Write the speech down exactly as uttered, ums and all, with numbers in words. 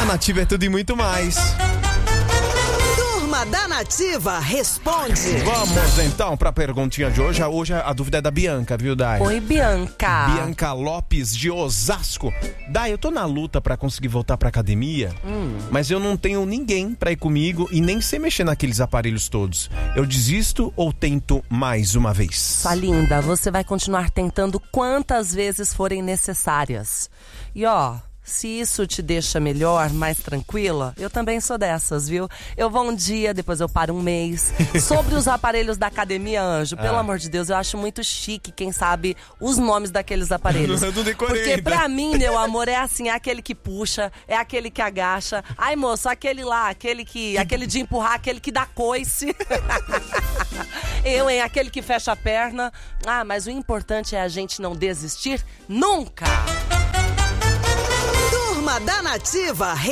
Nativa é tudo e muito mais. Turma da Nativa responde. Vamos então pra perguntinha de hoje. Hoje a dúvida é da Bianca, viu, Dai? Oi, Bianca. Bianca Lopes de Osasco. Dai, eu tô na luta pra conseguir voltar pra academia, hum. mas eu não tenho ninguém pra ir comigo e nem sei mexer naqueles aparelhos todos. Eu desisto ou tento mais uma vez? Sua linda, você vai continuar tentando quantas vezes forem necessárias. E ó, se isso te deixa melhor, mais tranquila, eu também sou dessas, viu? Eu vou um dia, depois eu paro um mês. Sobre os aparelhos da academia, Anjo, ah. pelo amor de Deus, eu acho muito chique quem sabe os nomes daqueles aparelhos. Eu não decorei. Porque pra mim, meu amor, é assim, é aquele que puxa, é aquele que agacha. Ai, moço, aquele lá, aquele que, aquele de empurrar, aquele que dá coice. Eu, hein, aquele que fecha a perna. Ah, mas o importante é a gente não desistir nunca. Turma da Nativa